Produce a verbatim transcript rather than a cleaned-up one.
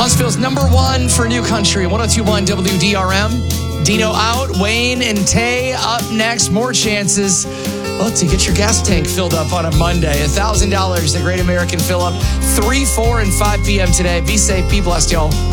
Brownsville's number one for New Country, one oh two point one W D R M. Dino out, Wayne and Tay up next. More chances well, to get your gas tank filled up on a Monday. one thousand dollars, the Great American Fill Up, three, four, and five p.m. today. Be safe, be blessed, y'all.